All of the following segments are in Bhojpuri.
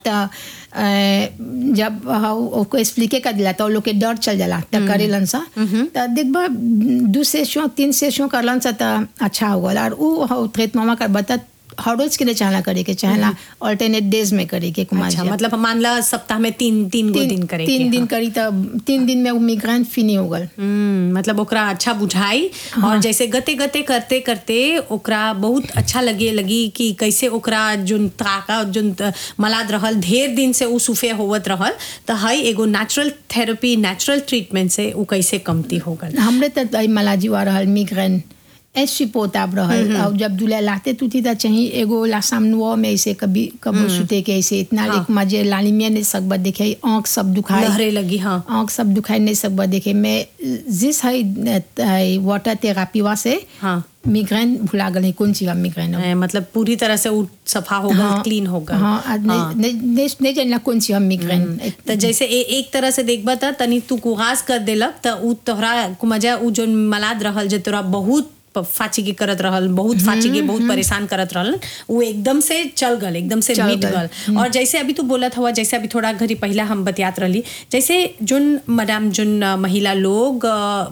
जब उसको एक्सप्लिके कर दिला तो लोग के डर चल जाला त करेलन सा त देखबा 2 सेशन 3 सेशन करलन सा त अच्छा हो गल और उ ट्रीटमेंट कर बता हर रोज के लिए चाहला करे के चाहला अल्टरनेट डेज में करे के कुमार अच्छा मतलब मान ला सप्ताह में तीन दिन करे 3 दिन करी त 3 दिन में वो मिग्रेन फिनी हो गल मतलब ओकरा अच्छा बुझाई और जैसे गते गते करते करते ओकरा बहुत अच्छा लगी कि कैसे ओकरा जोन ताका जोन मलाद रहल ढेर दिन से उ सुफे होवत रहल त हई एगो नेचुरल थेरेपी नेचुरल ट्रीटमेंट से उ कैसे कमती हो गल हमरे त मलाजी वा रहल मिग्रेन ऐसी पोताब रहल और जब दुला लाते तुती त चाहिए एगो लासामनुआ में ऐसे कभी सुते के ऐसे इतना एक मजे लालिमिया ने सकबा देखे आंख सब दुखाई लहरे लगी आंख सब दुखाई नहीं सकबा देखे मैं जिस है वाटर थेरेपी वा से मिग्रेन भुला गल कौन सी मिग्रेन मतलब पूरी तरह से सफा हो गया क्लीन हो गया नहीं जानला कौन सी मिग्रेन तो जैसे एक तरह से देखबा त तनी तू कुगास कर देलक त उ तोहरा कुमजा उ जो मलाद रहल जे तोरा बहुत फाची के करत रहल बहुत फाची के बहुत परेशान करत रहल वो एकदम से चल गल एकदम से मिट गल और जैसे अभी तू बोलत हुआ जैसे अभी थोड़ा घड़ी पहला हम बतियात रहली जैसे जोन मैडम जोन महिला लोग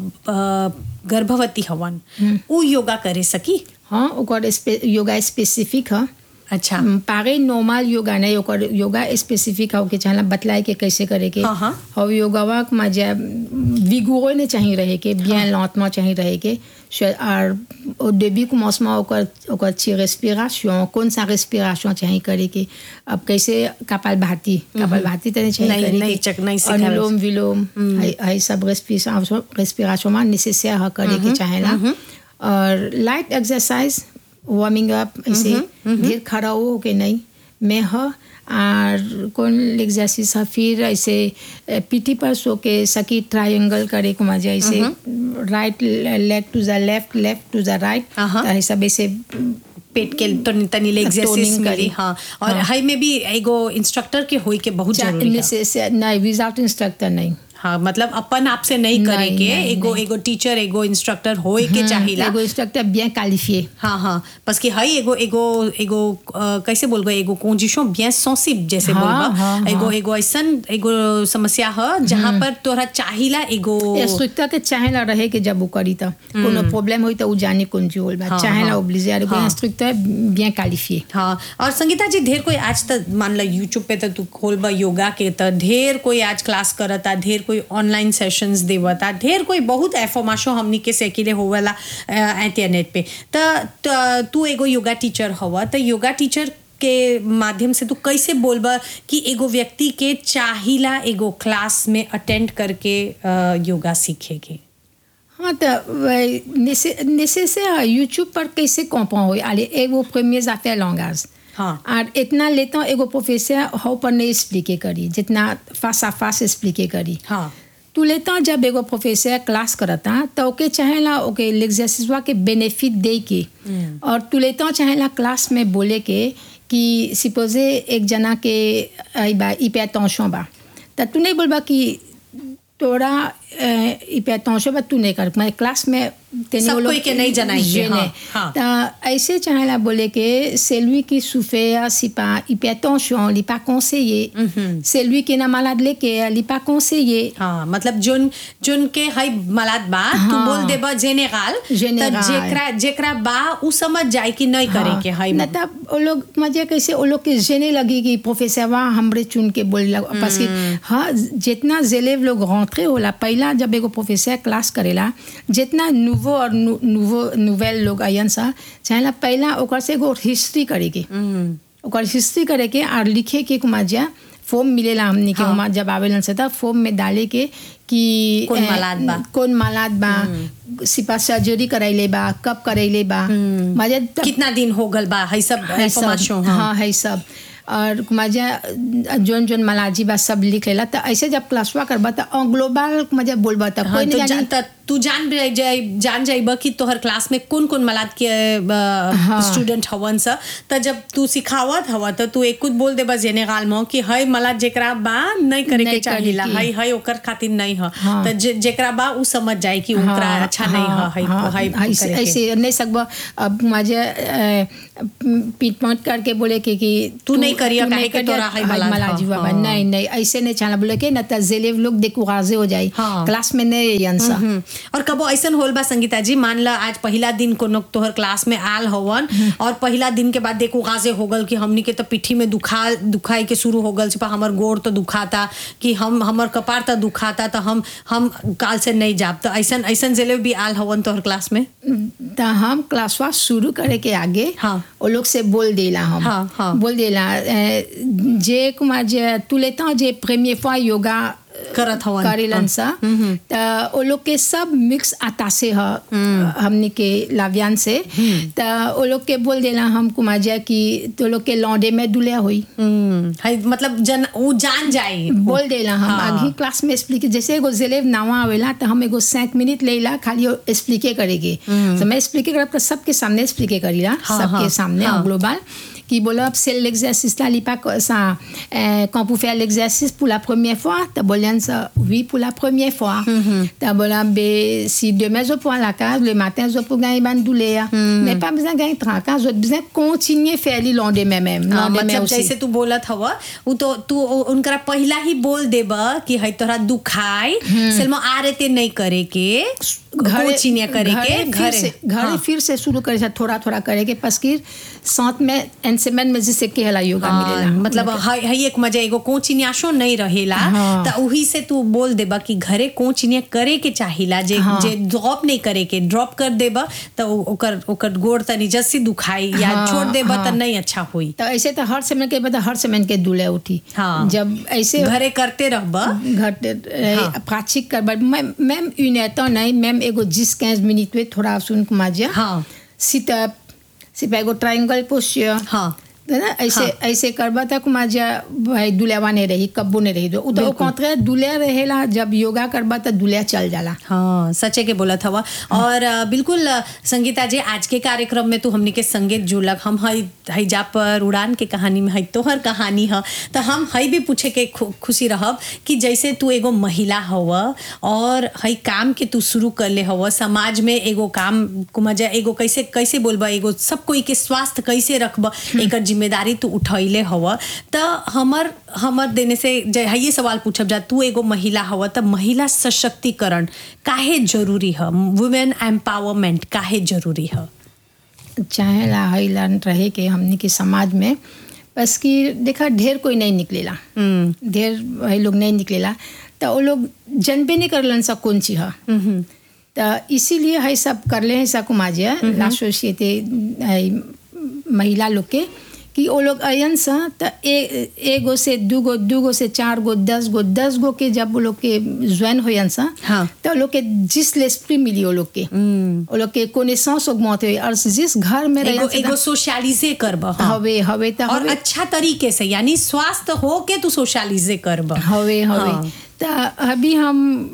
गर्भवती हवन उ योगा करे सकी हाँ ओकर योगा स्पेसिफिक है अच्छा पागे नॉर्मल योगा नहीं ओकर योगा स्पेसिफिक हो के चाहला बतलाए के कैसे करे के और योगावा मजा विगोरे ने चाहिए रहे के bien lentement चाहिए रहे के और au début commencement ओकर ची respiration कौन सा respiration चाहिए करे के अब कैसे कपालभाति तने चाहिए नहीं अनुलोम विलोम है सब respiration में nécessaire है करे के चाहेला और लाइट एक्सरसाइज वार्मिंग अप ऐसे ढेर खड़ा हो के नहीं मैं और कौन एक्सरसाइज है फिर ऐसे पीठी पर सो के सकी ट्रायंगल करे को मजा ऐसे राइट लेग टू द लेफ्ट टू द राइट ऐसा ऐसे पेट के तनी ले एक्सरसाइज करी हाँ और हाई में भी एगो इंस्ट्रक्टर के होई के बहुत जरूरी है नहीं विदाउट इंस्ट्रक्टर नहीं हाँ मतलब अपन आप से नहीं करे के एगो टीचर एगो इंस्ट्रक्टर होए के चाहिला एगो इंस्ट्रक्टर bien qualifié हाँ parce que हई एगो कैसे बोलबो एगो कंडीशन bien sensible जैसे बोलबो एगो ऐसन एगो समस्या है जहां पर तोरा चाहिला एगो इंस्ट्रक्टर के चाहिला रहे के जब वो करी त कोनो प्रॉब्लम होई त उ जाने कौन जी बोलबा चाहिला ऑब्लिजियर एगो इंस्ट्रक्टर bien qualifié हाँ और संगीता जी ढेर कोई आज तक मान ला YouTube पे त तू खोलबा योगा के त ढेर कोई आज क्लास करता ढेर कोई ऑनलाइन सेशंस देवता ढेर कोई बहुत एफॉर्मेशन हमनी के सेकिले होवेला इंटरनेट पे त तू एगो योगा टीचर हवा त योगा टीचर के माध्यम से तू कैसे बोलबा कि एगो व्यक्ति के चाहिला एगो क्लास में अटेंड करके योगा सीखेगे हाँ तो नेसेसर यूट्यूब पर कैसे कॉम्पा हो एगो प्रीमियर आते लॉन्गाज हाँ और इतना लेता एगो प्रोफेसर हो पर नहीं एक्सप्लिके करी जितना फास एक्सप्लिके करी हाँ तू लेता जब एगो प्रोफेसर क्लास करता तो ओके चाहेला ओके एक्सरसाइज के बेनिफिट दे के और तू लेता चाहेला क्लास में बोले के कि सपोजे एक जना के hypertension बा तो तू नहीं बोलबा कि तोरा hypertension बा तू नहीं कर मैं क्लास में सब कोई के नहीं जनाएंगे ऐसे चाहेला बोले के celui qui souffre si pas hypertension li pas conseillé celui qui n'a malade लेके li pas conseillé हाँ मतलब जोन के हाई मलाद बा तू बोल देबा जेनरल जेकरा बा उ समझ जाए कि नहीं करे के हाई ना तब वो लोग मजे कैसे वो लोग के जेने लगी कि प्रोफेसर वहाँ हमरे चुन के बोल लगा parce que हाँ जितना जेलेव लोग रंट्रे होला पहला जब एगो प्रोफेसर क्लास करेला जितना और नोवेल लोग आयन सा चाहेला पहला ओकर से एगो हिस्ट्री करे के ओकर हिस्ट्री करे के और लिखे के कुमाजिया फॉर्म मिलेला हमनी के वहाँ जब आवेलन से था फॉर्म में डाले के कि कौन मालाद बा सिपा सर्जरी करैले बा कब करैले बा मजे कितना दिन हो गल बा है सब इंफॉर्मेशन हाँ है सब और मजा जोन मलाजी बा सब लिख लेला तो ऐसे जब क्लासवा करबा तो ग्लोबल मजा बोलबा तो कोई नहीं जाने तू जान जाइब कि तोहर क्लास में कौन कौन मलाद के स्टूडेंट हवन सा, त जब तू सिखावत हवा त तू एक कुछ बोल दे बस जेने गाल में कि हई मलाद जेकरा बा नहीं करे के चाहिला, हई ओकर खातिर नहीं ह, त जेकरा बा उ समझ जाए कि ओकरा अच्छा नहीं ह। ऐसे नहीं सकबा अब मजे पीट करके बोले कि तू नहीं करिया काहे के तोरा हई मलाद जीवा बा, नहीं ऐसे नहीं चला बोले के न त जेलेव लोग देखुराजे हो जाई क्लास में नहीं यंसा। और कबो ऐसन होल बा संगीता जी, मान ला आज पहला दिन कोनो तोहर क्लास में आल हवन और पहला दिन के बाद देखो गाजे हो गल कि हमनी के तो पिठी में दुखाई के शुरू हो गल, सिपा हमर गोड़ तो दुखाता कि हमर कपार तो दुखाता, तो हम काल से नहीं जाब, तो ऐसन जेलेव भी आल हवन तोहर क्लास में। तो हम क्लासवा शुरू करे के आगे वो लोग से बोल देला, हम बोल देला जे कुमार जे तू लेता जे प्रीमियर फॉर योगा करत हवन करेलन सा, त वो लोग के सब मिक्स आता से हमनी के लावियान से, त वो लोग के बोल देला हम कुमाजिया कि तो लोग के लौंडे में दुलिया हुई, मतलब वो जान जाए बोल देला हम आगे क्लास में एक्सप्लिक, जैसे एगो जेलेव नावा आवेला तो हम एगो 5 मिनट लेला खाली एक्सप्लिके करेगे, तो मैं एक्सप्लिके करब तो सबके सामने एक्सप्लिके करीला, सबके सामने global qui bolop c'est l'exercice là, il pas ça quand vous faire l'exercice pour la première fois, tu bolien ça oui pour la première fois. Tu bolab si demain je prends la case, le matin je peux gagner ban douleur. Mais pas besoin gagner 30 cas, je besoin continuer faire le lendemain même. मतलब जैसे तू बोलत हवा वो तो तू उनकरा पहला ही बोल देबा कि है तोरा दुखाई सेलमा आरते नहीं करे के कोचिंग करे के घरे फिर से शुरू करे थोड़ा थोड़ा करे के पास कि साथ में एनसेमेंट में जिससे के हला योगा मिलेला, मतलब हई एक मजा एगो कोचिंग आशो नहीं रहेला, त उही से तू बोल देबा कि घरे कोचिंग करे के चाहिला, जे ड्रॉप नहीं करे के, ड्रॉप कर देबा त ओकर गोड़ तनी जस्सी दुखाई या छोड़ देबा त नहीं अच्छा होई। तो ऐसे तो हर समय के बता हर समय के दुले उठी, जब ऐसे घरे करते रहबा प्राचिक करबा मैम यूनेटा नहीं मैम एगो 10-15 मिनट में थोड़ा सुन कुमाजिया सिट अप सिर्फ एगो ट्रायंगल पोस्चर है ना, ऐसे करबा तक कुमाजिया भाई दुलेवा नहीं रही कब्बू नहीं रही, तो वो कौतरे दुले रहेला, जब योगा करबा तो दुले चल जाला। हाँ सच्चे के बोला था। और बिल्कुल संगीता जी आज के कार्यक्रम में तो हमने के संगीत जुलक हम हई जा पर उड़ान के कहानी में हई तोहर कहानी है, तो हम हई भी पूछे के खुशी रहब कि जैसे तू एगो महिला हवा और हई काम के तू शुरू कर ले हवा, समाज में एगो काम कुमाजिया एगो कैसे बोलबा एगो सब कोई के स्वास्थ्य कैसे रखबा एक जिम्मेदारी तू उठैले हवा, त हमर देने से ये सवाल पूछब जा तू एगो महिला हवा त महिला सशक्तिकरण काहे जरूरी है, वुमेन एम्पावरमेंट काहे जरूरी है? चाहे ला हईलन रहे के हमनी के समाज में, बस कि देखा ढेर कोई नहीं निकलेला, ढेर वही लोग नहीं निकलेला, तो वो लोग जनबे नहीं करलन सा कौन चीज है, तो इसीलिए है सब कर ले सब कुमाजिया ला सोसाइटी महिला लोग के कि वो लोग अयन सा तो एगो से दूगो से 4 गो 10 गो के जब वो लोग के ज्वाइन होयन सा तो लोग के जिस लेस्प्री मिली वो लोग के कोनेसेंस ऑगमेंटे और जिस घर में एगो सोशलिजे करबा हवे तो और अच्छा तरीके से यानी स्वास्थ्य हो के तू सोशलिजे करबा हवे तो अभी हम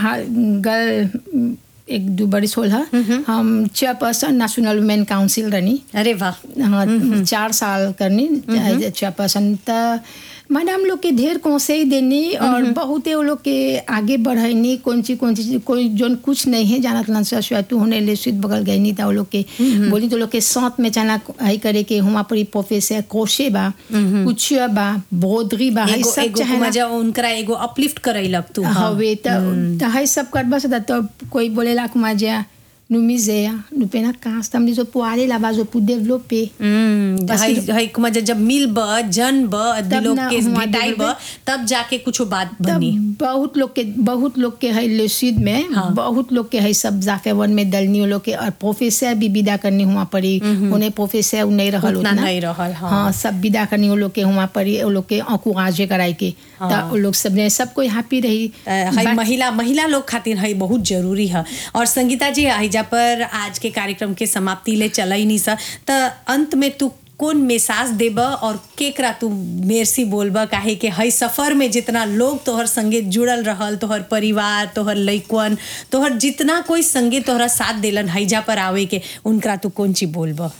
गल 1-2 बरिस होल है, हम चेयरपर्सन नेशनल वुमेन काउंसिल रनी। अरे वाह। 4 साल करनी चेयरपर्सन, तो मैडम लोग के ढेर कौशल देनी और बहुते वो लोग के आगे बढ़ानी, कौन चीज कोई जोन कुछ नहीं है जानत लंसा तू होने ले सुत बगल गई नहीं, तो वो लोग के बोली तो लोग के साथ में चाना हई करे के हुआ परी प्रोफेसर कोशे बा कुछ बा बोधरी बा हई सब चाहे मजा उनकरा एगो अपलिफ्ट करैलक तू हवे तो हई सब करबा से तो कोई बोलेला कुमाजिया nous misère nous pena castam les pour aller là-bas pour développer हई कुमाजिया जब मिलबा जनबा दिलोग के भेटाइबा तब जाके कुछ बात बनी। बहुत लोग के हई लेसिद में बहुत लोग के हई सब जाफेवन में दलनी लोग के और प्रोफेसर भी विदा करनी हुआ पड़ी, उन्हें प्रोफेसर नहीं रहल उतना नहीं रहल हाँ सब विदा करनी वो लोग के हुआ पड़ी, वो लोग के encourager कराई के तो वो लोग सब कोई हैप्पी रही। हई महिला लोग खातिर हई बहुत जरूरी है। और संगीता जी पर आज के कार्यक्रम के समाप्ति ले चला ही नहीं सा, तो अंत में तू कौन मैसेज देबा और केकरा तू मेरसी बोलबा काहे कि हई सफर में जितना लोग तोहर संगे जुड़ल रहल, तोहर परिवार, तोहर लइकवन, तोहर जितना कोई संगे तोहरा साथ देलन हईजा पर आवे के, उनकरा तू कौन चीज बोलबा?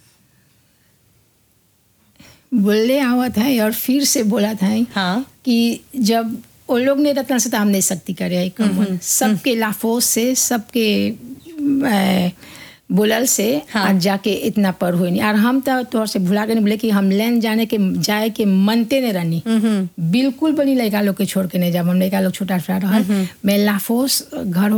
बोलने आवत है और फिर से बोला था हाँ। कि जब वो लोग ने रत्न से तो हम नहीं सकती करे है कमन सबके लाफोस से सबके बोलल से आज जाके इतना पर हुई नहीं। और हम तो तोर से भुला के नहीं बोले कि हम लेन जाए के मनते नहीं रहनी, बिल्कुल बनी लड़का लोग के छोड़ के नहीं जाब। हम लड़का लोग छोटा छोटा रहा मैं लाफोस घर